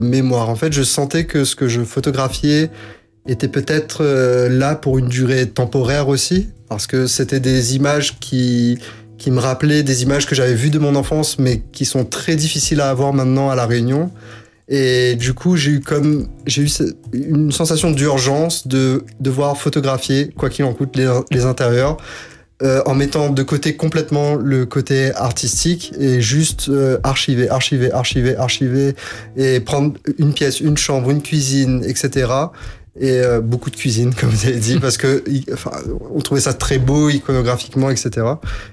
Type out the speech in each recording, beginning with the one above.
mémoire. En fait, je sentais que ce que je photographiais était peut-être là pour une durée temporaire aussi, parce que c'était des images qui me rappelaient des images que j'avais vues de mon enfance, mais qui sont très difficiles à avoir maintenant à La Réunion. Et du coup, j'ai eu une sensation d'urgence de devoir photographier, quoi qu'il en coûte, les intérieurs, en mettant de côté complètement le côté artistique et juste archiver, et prendre une pièce, une chambre, une cuisine, etc. Et beaucoup de cuisine, comme vous avez dit, parce que on trouvait ça très beau iconographiquement, etc.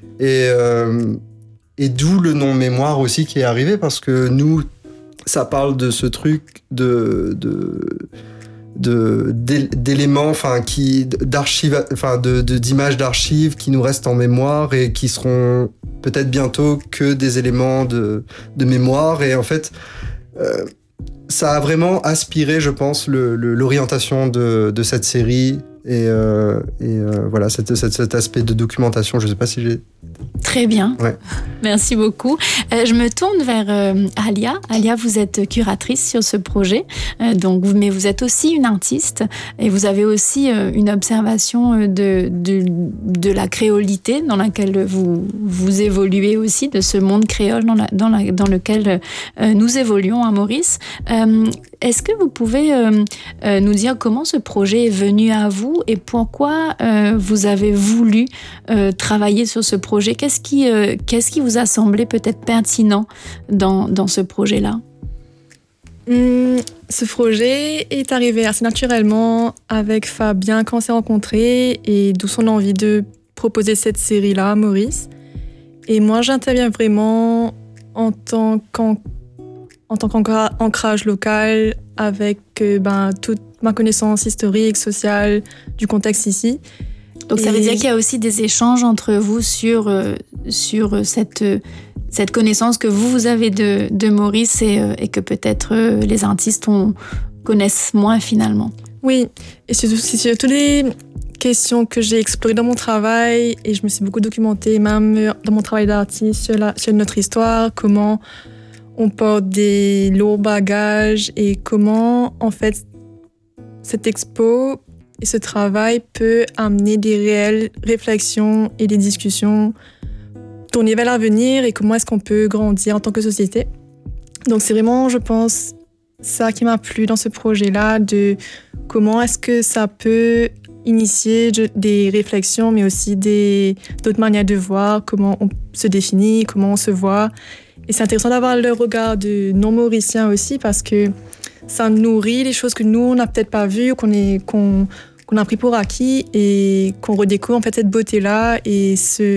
Et d'où le nom mémoire aussi qui est arrivé, parce que nous, ça parle de ce truc d'éléments, d'archives, d'images d'archives qui nous restent en mémoire et qui seront peut-être bientôt que des éléments de mémoire. Et en fait, ça a vraiment aspiré, je pense, l'orientation de cette série. Et voilà, cet aspect de documentation, je ne sais pas si j'ai... Très bien, ouais. Merci beaucoup. Je me tourne vers Alia. Alia, vous êtes curatrice sur ce projet, mais vous êtes aussi une artiste et vous avez aussi une observation de la créolité dans laquelle vous évoluez aussi, de ce monde créole dans lequel nous évoluons à Maurice. Est-ce que vous pouvez nous dire comment ce projet est venu à vous et pourquoi vous avez voulu travailler sur ce projet? Qu'est-ce qui vous a semblé peut-être pertinent dans ce projet-là? Ce projet est arrivé assez naturellement avec Fabien quand on s'est rencontrés et d'où son envie de proposer cette série-là à Maurice. Et moi, j'interviens vraiment en tant qu'ancrage local avec toute ma connaissance historique, sociale du contexte ici. Donc ça veut dire qu'il y a aussi des échanges entre vous sur cette connaissance que vous avez de Maurice et que peut-être les artistes connaissent moins finalement. Oui, et c'est surtout les questions que j'ai explorées dans mon travail et je me suis beaucoup documentée même dans mon travail d'artiste sur notre histoire, comment on porte des lourds bagages et comment en fait cette expo et ce travail peut amener des réelles réflexions et des discussions tournées vers l'avenir et comment est-ce qu'on peut grandir en tant que société. Donc c'est vraiment, je pense, ça qui m'a plu dans ce projet-là, de comment est-ce que ça peut initier des réflexions, mais aussi d'autres manières de voir, comment on se définit, comment on se voit. Et c'est intéressant d'avoir le regard de non-mauriciens aussi parce que ça nourrit les choses que nous, on n'a peut-être pas vues, qu'on a pris pour acquis et qu'on redécouvre en fait cette beauté-là et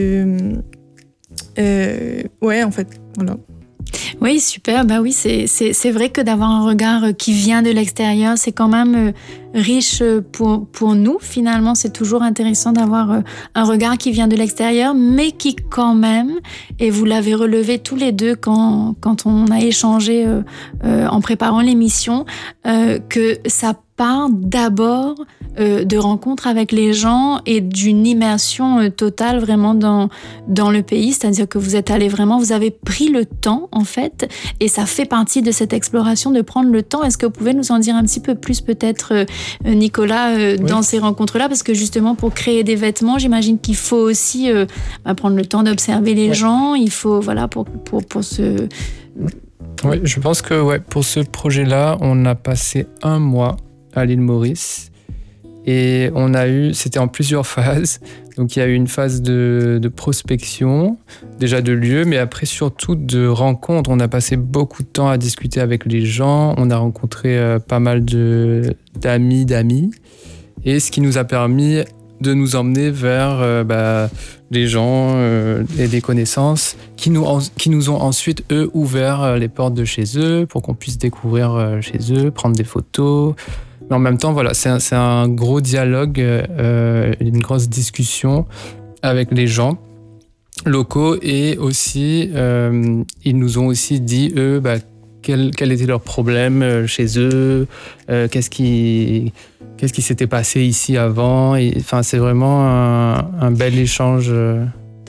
en fait, voilà. Oui, super. Bah oui, c'est vrai que d'avoir un regard qui vient de l'extérieur, c'est quand même riche pour nous. Finalement, c'est toujours intéressant d'avoir un regard qui vient de l'extérieur, mais qui quand même, et vous l'avez relevé tous les deux quand on a échangé en préparant l'émission, que ça part d'abord de rencontres avec les gens et d'une immersion totale vraiment dans le pays, c'est-à-dire que vous êtes allé vraiment, vous avez pris le temps en fait, et ça fait partie de cette exploration de prendre le temps. Est-ce que vous pouvez nous en dire un petit peu plus peut-être, Nicolas, dans ces rencontres-là, parce que justement pour créer des vêtements, j'imagine qu'il faut aussi prendre le temps d'observer les gens, il faut pour ce... Oui, je pense que pour ce projet-là, on a passé 1 mois à l'île Maurice et c'était en plusieurs phases. Donc il y a eu une phase de prospection, déjà de lieux, mais après surtout de rencontres. On a passé beaucoup de temps à discuter avec les gens, on a rencontré pas mal d'amis, et ce qui nous a permis de nous emmener vers des gens et des connaissances qui nous ont ensuite, eux, ouvert les portes de chez eux pour qu'on puisse découvrir chez eux, prendre des photos. Mais en même temps, voilà, c'est un gros dialogue, une grosse discussion avec les gens locaux, et aussi, ils nous ont aussi dit, eux, quel était leur problème chez eux, qu'est-ce qui s'était passé ici avant. Enfin, c'est vraiment un bel échange.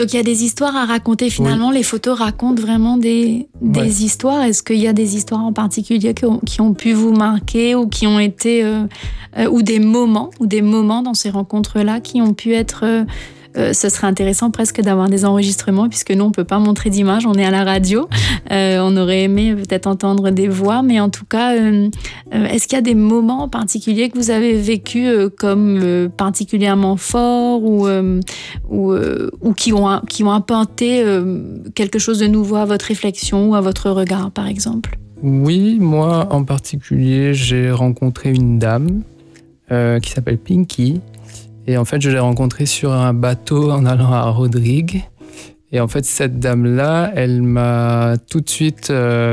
Donc il y a des histoires à raconter finalement, les photos racontent vraiment des histoires. Est-ce qu'il y a des histoires en particulier qui ont pu vous marquer ou qui ont été, ou des moments dans ces rencontres-là qui ont pu être... ce serait intéressant presque d'avoir des enregistrements puisque nous on peut pas montrer d'image, on est à la radio, on aurait aimé peut-être entendre des voix, mais en tout cas est-ce qu'il y a des moments en particulier que vous avez vécu comme particulièrement forts ou qui ont apporté quelque chose de nouveau à votre réflexion ou à votre regard par exemple? Oui, moi en particulier j'ai rencontré une dame qui s'appelle Pinky. Et en fait, je l'ai rencontrée sur un bateau en allant à Rodrigue. Et en fait, cette dame-là, elle m'a tout de suite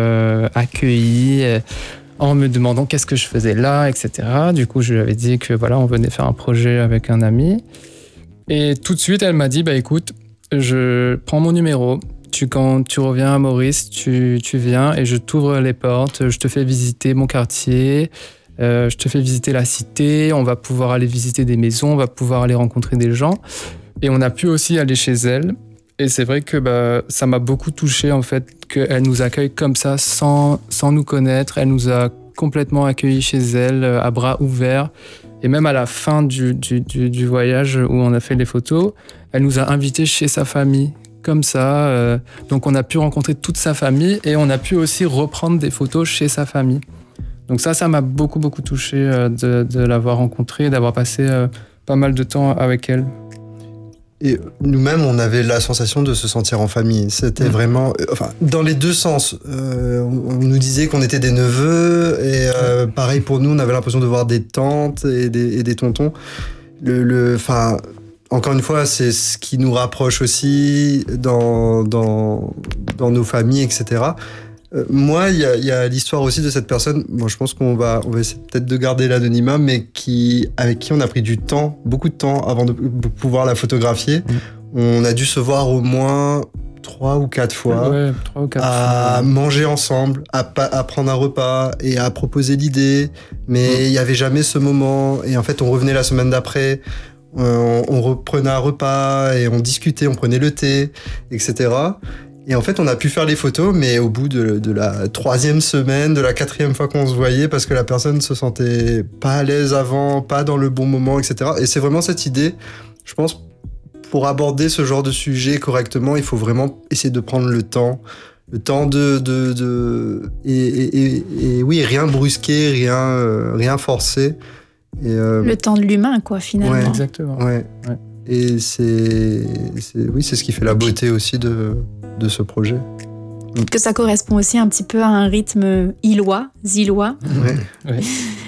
accueilli en me demandant qu'est-ce que je faisais là, etc. Du coup, je lui avais dit que voilà, on venait faire un projet avec un ami. Et tout de suite, elle m'a dit, bah écoute, je prends mon numéro. Quand tu reviens à Maurice, tu viens et je t'ouvre les portes. Je te fais visiter mon quartier. Je te fais visiter la cité, on va pouvoir aller visiter des maisons, on va pouvoir aller rencontrer des gens. Et on a pu aussi aller chez elle. Et c'est vrai que ça m'a beaucoup touché en fait qu'elle nous accueille comme ça sans nous connaître. Elle nous a complètement accueillis chez elle à bras ouverts. Et même à la fin du voyage où on a fait les photos, elle nous a invités chez sa famille. Comme ça. Donc on a pu rencontrer toute sa famille et on a pu aussi reprendre des photos chez sa famille. Donc ça m'a beaucoup touché de l'avoir rencontrée, d'avoir passé pas mal de temps avec elle. Et nous-mêmes, on avait la sensation de se sentir en famille. C'était vraiment... Enfin, dans les deux sens. On nous disait qu'on était des neveux, et pareil pour nous, on avait l'impression de voir des tantes et des tontons. Enfin, encore une fois, c'est ce qui nous rapproche aussi dans nos familles, etc. Moi, il y a l'histoire aussi de cette personne. Bon, je pense qu'on va essayer peut-être de garder l'anonymat, mais avec qui on a pris du temps, beaucoup de temps avant de pouvoir la photographier. On a dû se voir au moins 3 ou 4 fois, à manger ensemble, à prendre un repas et à proposer l'idée. Mais il n'y avait jamais ce moment. Et en fait, on revenait la semaine d'après. On reprenait un repas et on discutait, on prenait le thé, etc. Et en fait, on a pu faire les photos, mais au bout de la 3e semaine, de la 4e fois qu'on se voyait, parce que la personne se sentait pas à l'aise avant, pas dans le bon moment, etc. Et c'est vraiment cette idée, je pense, pour aborder ce genre de sujet correctement, il faut vraiment essayer de prendre le temps et oui, rien brusquer, rien forcer. Et le temps de l'humain, quoi, finalement. Ouais, exactement. Ouais. Et c'est ce qui fait la beauté aussi de ce projet. Que ça correspond aussi un petit peu à un rythme zillois. Ouais.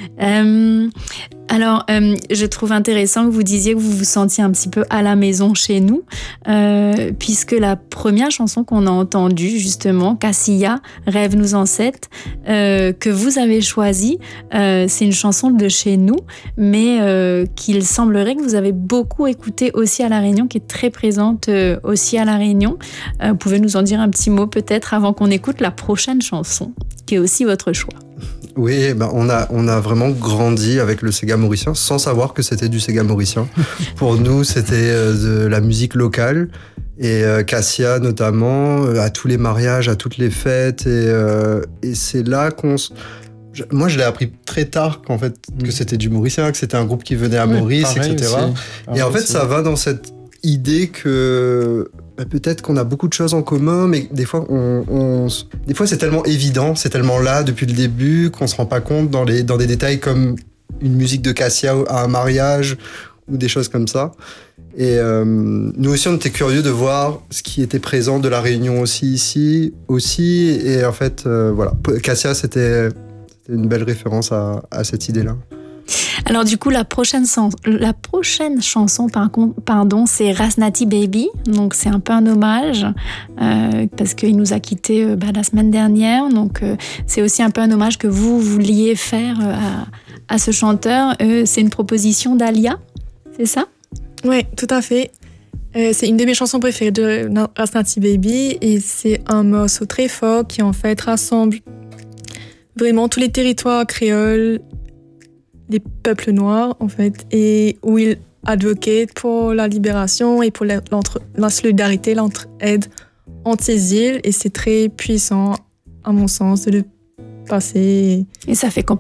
Alors, je trouve intéressant que vous disiez que vous vous sentiez un petit peu à la maison chez nous, puisque la première chanson qu'on a entendue, justement, Cassia, Rêve nous en 7, que vous avez choisie, c'est une chanson de chez nous, mais qu'il semblerait que vous avez beaucoup écouté aussi à La Réunion, qui est très présente aussi à La Réunion. Vous pouvez nous en dire un petit mot peut-être avant qu'on écoute la prochaine chanson, qui est aussi votre choix. Oui, on a vraiment grandi avec le Sega mauricien sans savoir que c'était du Sega mauricien. Pour nous, c'était de la musique locale et Cassia notamment, à tous les mariages, à toutes les fêtes et c'est là moi, je l'ai appris très tard qu'en fait que c'était du mauricien, que c'était un groupe qui venait à Maurice, etc. Et en fait, ça va dans cette idée que peut-être qu'on a beaucoup de choses en commun, mais des fois, des fois c'est tellement évident, c'est tellement là depuis le début qu'on se rend pas compte dans des détails comme une musique de Cassia à un mariage ou des choses comme ça. Et nous aussi, on était curieux de voir ce qui était présent de La Réunion ici aussi. Et en fait, voilà, Cassia, c'était une belle référence à cette idée-là. Alors du coup, la prochaine chanson, c'est Rasnati Baby. Donc c'est un peu un hommage parce qu'il nous a quittés la semaine dernière. Donc c'est aussi un peu un hommage que vous vouliez faire à ce chanteur. C'est une proposition d'Alia, c'est ça? Oui, tout à fait. C'est une de mes chansons préférées de Rasnati Baby et c'est un morceau très fort qui en fait rassemble vraiment tous les territoires créoles, les peuples noirs en fait, et où il advocate pour la libération et pour la solidarité, l'entraide entre ces îles. Et c'est très puissant, à mon sens, de le passer. Et ça fait complètement